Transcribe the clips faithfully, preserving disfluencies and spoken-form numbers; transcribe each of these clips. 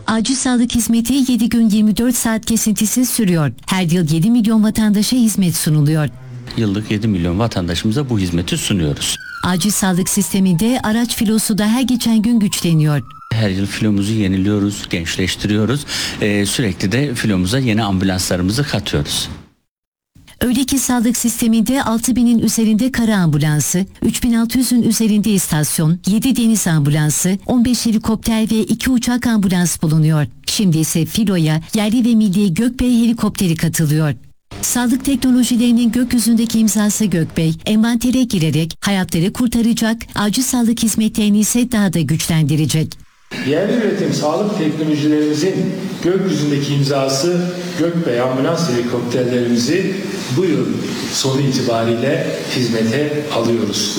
Acil sağlık hizmeti yedi gün yirmi dört saat kesintisiz sürüyor. Her yıl yedi milyon vatandaşa hizmet sunuluyor. Yıllık yedi milyon vatandaşımıza bu hizmeti sunuyoruz. Acil sağlık sisteminde araç filosu da her geçen gün güçleniyor. Her yıl filomuzu yeniliyoruz, gençleştiriyoruz. Ee, sürekli de filomuza yeni ambulanslarımızı katıyoruz. Öyle ki sağlık sisteminde altı binin üzerinde kara ambulansı, üç bin altı yüzün üzerinde istasyon, yedi deniz ambulansı, on beş helikopter ve iki uçak ambulans bulunuyor. Şimdi ise filoya yerli ve milli Gökbey helikopteri katılıyor. Sağlık teknolojilerinin gökyüzündeki imzası Gökbey, envantere girerek hayatları kurtaracak, acil sağlık hizmetlerini ise daha da güçlendirecek. Yerli üretim sağlık teknolojilerimizin gökyüzündeki imzası Gökbey ambulans helikopterlerimizi bu yıl sonu itibariyle hizmete alıyoruz.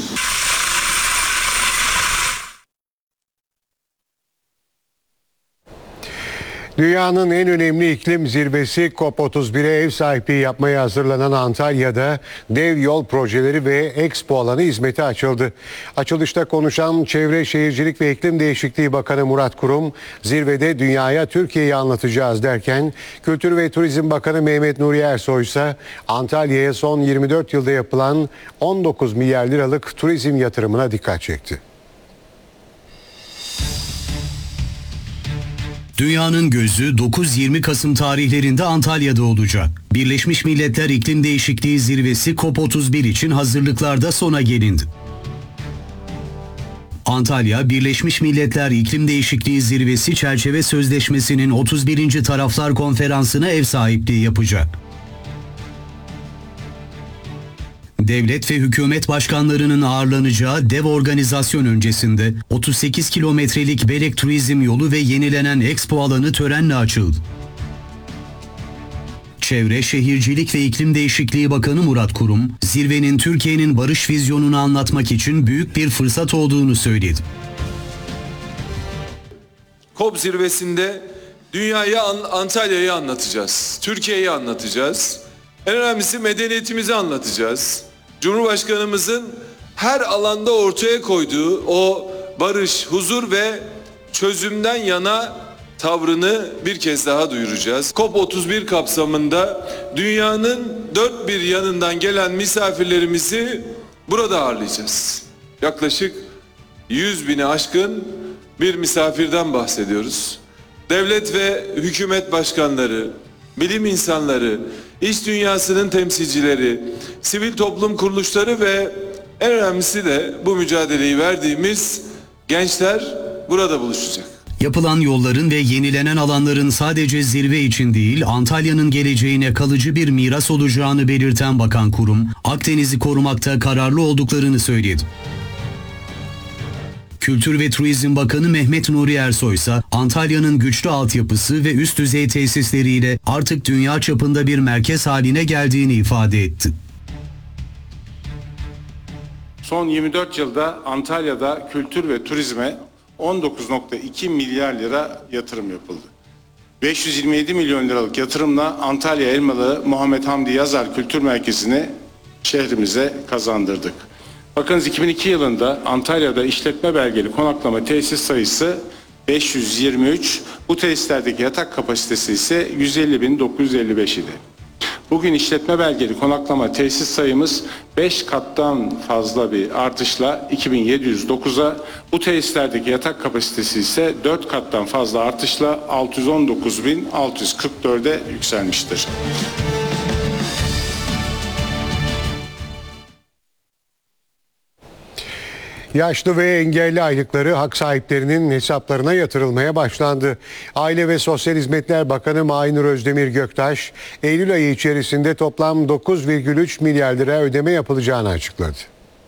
Dünyanın en önemli iklim zirvesi COP otuz bire ev sahipliği yapmaya hazırlanan Antalya'da dev yol projeleri ve Expo alanı hizmete açıldı. Açılışta konuşan Çevre Şehircilik ve İklim Değişikliği Bakanı Murat Kurum, zirvede dünyaya Türkiye'yi anlatacağız derken, Kültür ve Turizm Bakanı Mehmet Nuri Ersoy ise Antalya'ya son yirmi dört yılda yapılan on dokuz milyar liralık turizm yatırımına dikkat çekti. Dünyanın gözü dokuz yirmi Kasım tarihlerinde Antalya'da olacak. Birleşmiş Milletler İklim Değişikliği Zirvesi COP otuz bir için hazırlıklarda sona gelindi. Antalya, Birleşmiş Milletler İklim Değişikliği Zirvesi Çerçeve Sözleşmesi'nin otuz birinci Taraflar Konferansı'na ev sahipliği yapacak. Devlet ve hükümet başkanlarının ağırlanacağı dev organizasyon öncesinde otuz sekiz kilometrelik Belek Turizm yolu ve yenilenen Expo alanı törenle açıldı. Çevre, Şehircilik ve İklim Değişikliği Bakanı Murat Kurum, zirvenin Türkiye'nin barış vizyonunu anlatmak için büyük bir fırsat olduğunu söyledi. COP zirvesinde dünyaya, Antalya'yı anlatacağız, Türkiye'yi anlatacağız. En önemlisi medeniyetimizi anlatacağız. Cumhurbaşkanımızın her alanda ortaya koyduğu o barış, huzur ve çözümden yana tavrını bir kez daha duyuracağız. COP otuz bir kapsamında dünyanın dört bir yanından gelen misafirlerimizi burada ağırlayacağız. Yaklaşık yüz bini aşkın bir misafirden bahsediyoruz. Devlet ve hükümet başkanları, bilim insanları, iş dünyasının temsilcileri, sivil toplum kuruluşları ve en önemlisi de bu mücadeleyi verdiğimiz gençler burada buluşacak. Yapılan yolların ve yenilenen alanların sadece zirve için değil, Antalya'nın geleceğine kalıcı bir miras olacağını belirten Bakan Kurum, Akdeniz'i korumakta kararlı olduklarını söyledi. Kültür ve Turizm Bakanı Mehmet Nuri Ersoy ise Antalya'nın güçlü altyapısı ve üst düzey tesisleriyle artık dünya çapında bir merkez haline geldiğini ifade etti. Son yirmi dört yılda Antalya'da kültür ve turizme on dokuz nokta iki milyar lira yatırım yapıldı. beş yüz yirmi yedi milyon liralık yatırımla Antalya Elmalı Muhammed Hamdi Yazar Kültür Merkezi'ni şehrimize kazandırdık. Bakınız iki bin iki yılında Antalya'da işletme belgeli konaklama tesis sayısı beş yüz yirmi üç, bu tesislerdeki yatak kapasitesi ise yüz elli bin dokuz yüz elli beş idi. Bugün işletme belgeli konaklama tesis sayımız beş kattan fazla bir artışla iki bin yedi yüz dokuza, bu tesislerdeki yatak kapasitesi ise dört kattan fazla artışla altı yüz on dokuz bin altı yüz kırk dörde yükselmiştir. Yaşlı ve engelli aylıkları hak sahiplerinin hesaplarına yatırılmaya başlandı. Aile ve Sosyal Hizmetler Bakanı Mahinur Özdemir Göktaş, Eylül ayı içerisinde toplam dokuz virgül üç milyar lira ödeme yapılacağını açıkladı.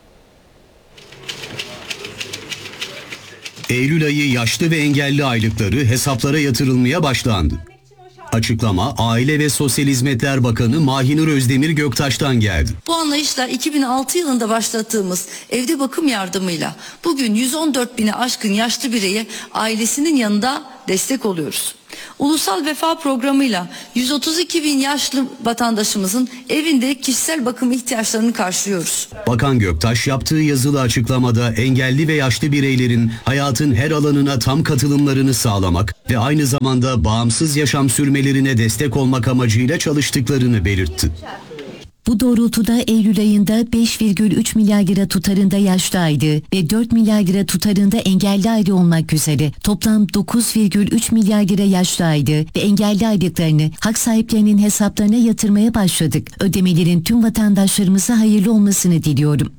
Eylül ayı yaşlı ve engelli aylıkları hesaplara yatırılmaya başlandı. Açıklama Aile ve Sosyal Hizmetler Bakanı Mahinur Özdemir Göktaş'tan geldi. Bu anlayışla iki bin altı yılında başlattığımız evde bakım yardımıyla bugün yüz on dört bini aşkın yaşlı bireye ailesinin yanında destek oluyoruz. Ulusal Vefa Programı'yla yüz otuz iki bin yaşlı vatandaşımızın evinde kişisel bakım ihtiyaçlarını karşılıyoruz. Bakan Göktaş yaptığı yazılı açıklamada engelli ve yaşlı bireylerin hayatın her alanına tam katılımlarını sağlamak ve aynı zamanda bağımsız yaşam sürmelerine destek olmak amacıyla çalıştıklarını belirtti. Bu doğrultuda Eylül ayında beş virgül üç milyar lira tutarında yaşlı aile ve dört milyar lira tutarında engelli aile olmak üzere toplam dokuz virgül üç milyar lira yaşlı aile ve engelli aylıklarını hak sahiplerinin hesaplarına yatırmaya başladık. Ödemelerin tüm vatandaşlarımıza hayırlı olmasını diliyorum.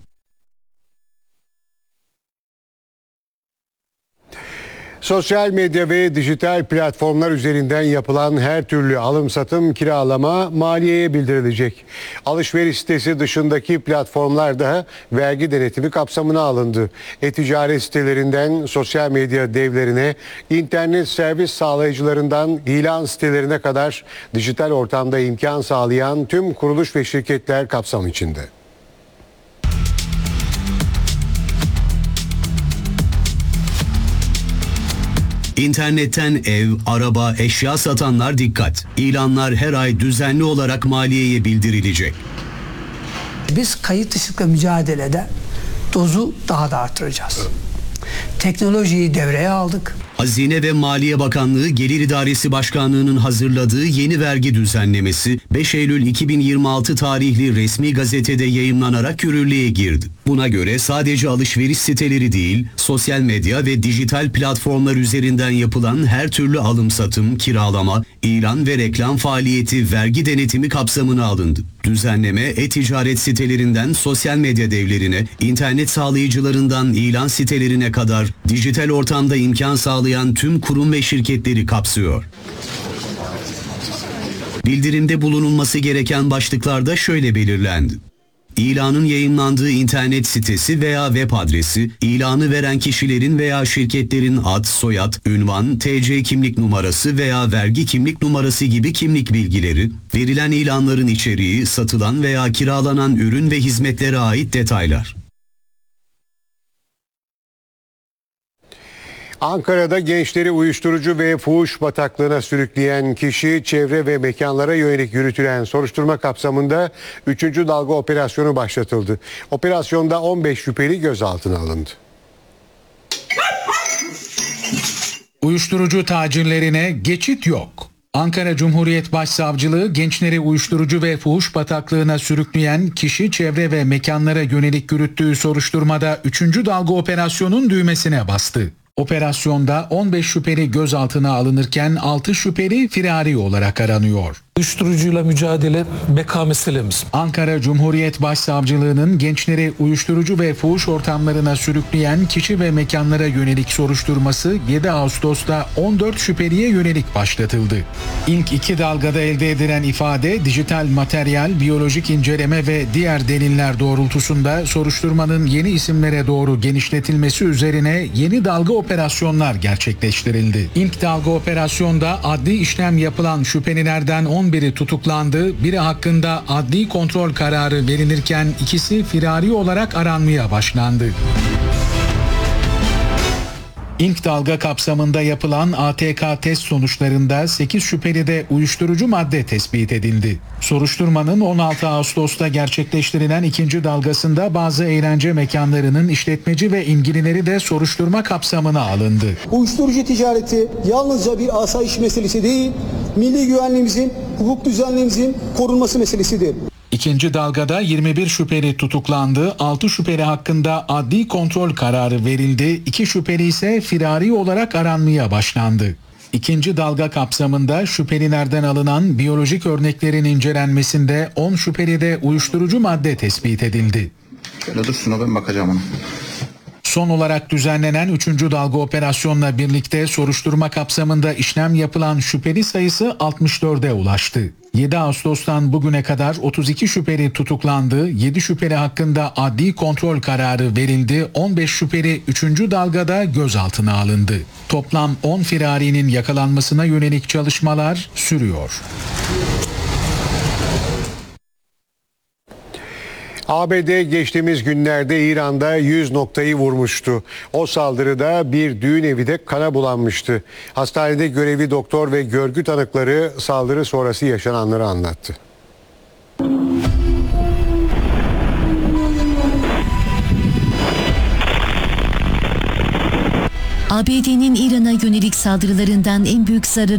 Sosyal medya ve dijital platformlar üzerinden yapılan her türlü alım satım, kiralama maliyeye bildirilecek. Alışveriş sitesi dışındaki platformlarda vergi denetimi kapsamına alındı. E-ticaret sitelerinden sosyal medya devlerine, internet servis sağlayıcılarından ilan sitelerine kadar dijital ortamda imkan sağlayan tüm kuruluş ve şirketler kapsam içinde. İnternetten ev, araba, eşya satanlar dikkat. İlanlar her ay düzenli olarak maliyeye bildirilecek. Biz kayıt dışılıkla mücadelede dozu daha da artıracağız. Teknolojiyi devreye aldık. Hazine ve Maliye Bakanlığı Gelir İdaresi Başkanlığı'nın hazırladığı yeni vergi düzenlemesi beş Eylül iki bin yirmi altı tarihli resmi gazetede yayımlanarak yürürlüğe girdi. Buna göre sadece alışveriş siteleri değil, sosyal medya ve dijital platformlar üzerinden yapılan her türlü alım satım, kiralama, ilan ve reklam faaliyeti vergi denetimi kapsamına alındı. Düzenleme e-ticaret sitelerinden sosyal medya devlerine, internet sağlayıcılarından ilan sitelerine kadar dijital ortamda imkan sağlayan tüm kurum ve şirketleri kapsıyor. Bildirimde bulunulması gereken başlıklarda şöyle belirlendi. İlanın yayınlandığı internet sitesi veya web adresi, ilanı veren kişilerin veya şirketlerin ad, soyad, ünvan, T C kimlik numarası veya vergi kimlik numarası gibi kimlik bilgileri, verilen ilanların içeriği, satılan veya kiralanan ürün ve hizmetlere ait detaylar. Ankara'da gençleri uyuşturucu ve fuhuş bataklığına sürükleyen kişi, çevre ve mekanlara yönelik yürütülen soruşturma kapsamında üçüncü dalga operasyonu başlatıldı. Operasyonda on beş şüpheli gözaltına alındı. Uyuşturucu tacirlerine geçit yok. Ankara Cumhuriyet Başsavcılığı gençleri uyuşturucu ve fuhuş bataklığına sürükleyen kişi, çevre ve mekanlara yönelik yürüttüğü soruşturmada üçüncü dalga operasyonun düğmesine bastı. Operasyonda on beş şüpheli gözaltına alınırken altı şüpheli firari olarak aranıyor. Uyuşturucuyla mücadele beka meselemiz. Ankara Cumhuriyet Başsavcılığı'nın gençleri uyuşturucu ve fuhuş ortamlarına sürükleyen kişi ve mekanlara yönelik soruşturması yedi Ağustos'ta on dört şüpheliye yönelik başlatıldı. İlk iki dalgada elde edilen ifade, dijital materyal, biyolojik inceleme ve diğer deliller doğrultusunda soruşturmanın yeni isimlere doğru genişletilmesi üzerine yeni dalga operasyonlar gerçekleştirildi. İlk dalga operasyonda adli işlem yapılan şüphelilerden on biri tutuklandı, biri hakkında adli kontrol kararı verilirken ikisi firari olarak aranmaya başlandı. İlk dalga kapsamında yapılan A T K test sonuçlarında sekiz şüphelide uyuşturucu madde tespit edildi. Soruşturmanın on altı Ağustos'ta gerçekleştirilen ikinci dalgasında bazı eğlence mekanlarının işletmeci ve ilgilileri de soruşturma kapsamına alındı. Uyuşturucu ticareti yalnızca bir asayiş meselesi değil, milli güvenliğimizin, hukuk düzenliğimizin korunması meselesidir. İkinci dalgada yirmi bir şüpheli tutuklandı, altı şüpheli hakkında adli kontrol kararı verildi, iki şüpheli ise firari olarak aranmaya başlandı. İkinci dalga kapsamında şüphelilerden alınan biyolojik örneklerin incelenmesinde on şüphelide uyuşturucu madde tespit edildi. Şöyle dursun, ben bakacağım ona. Son olarak düzenlenen üçüncü dalga operasyonla birlikte soruşturma kapsamında işlem yapılan şüpheli sayısı altmış dörde ulaştı. yedi Ağustos'tan bugüne kadar otuz iki şüpheli tutuklandı, yedi şüpheli hakkında adli kontrol kararı verildi, on beş şüpheli üçüncü dalgada gözaltına alındı. Toplam on firarinin yakalanmasına yönelik çalışmalar sürüyor. A B D geçtiğimiz günlerde İran'da yüz noktayı vurmuştu. O saldırıda bir düğün evi de kana bulanmıştı. Hastanede görevli doktor ve görgü tanıkları saldırı sonrası yaşananları anlattı. A B D'nin İran'a yönelik saldırılarından en büyük zararı